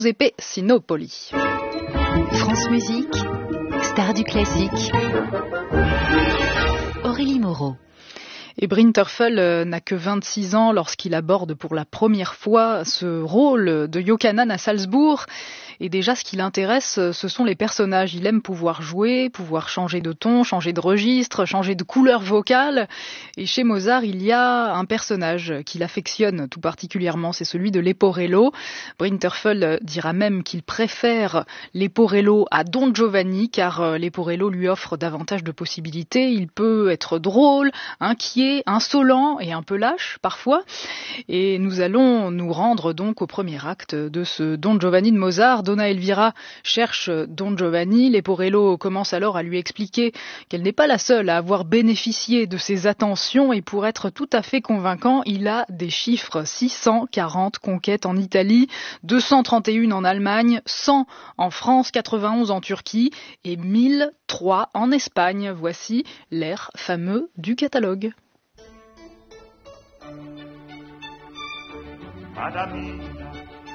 Giuseppe Sinopoli. France Musique, star du classique, Aurélie Moreau. Et Brynterfel n'a que 26 ans lorsqu'il aborde pour la première fois ce rôle de Yochanan à Salzbourg. Et déjà, ce qui l'intéresse, ce sont les personnages. Il aime pouvoir jouer, pouvoir changer de ton, changer de registre, changer de couleur vocale. Et chez Mozart, il y a un personnage qu'il affectionne tout particulièrement, c'est celui de Leporello. Brynterfel dira même qu'il préfère Leporello à Don Giovanni, car Leporello lui offre davantage de possibilités. Il peut être drôle, inquiet, insolent et un peu lâche parfois. Et nous allons nous rendre donc au premier acte de ce Don Giovanni de Mozart. Donna Elvira cherche Don Giovanni. Leporello commence alors à lui expliquer qu'elle n'est pas la seule à avoir bénéficié de ses attentions, et pour être tout à fait convaincant, il a des chiffres: 640 conquêtes en Italie, 231 en Allemagne, 100 en France, 91 en Turquie et 1003 en Espagne. Voici l'air fameux du catalogue. Madame